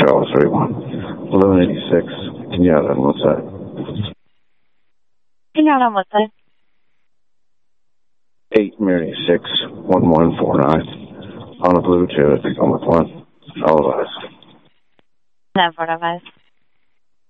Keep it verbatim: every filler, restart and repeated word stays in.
Charles three one. eleven eighty-six. Kenyatta, on what side? Kenyatta, on what side? eight Mary six one one four nine. On a blue two, I think on with one. All of us. ten four five.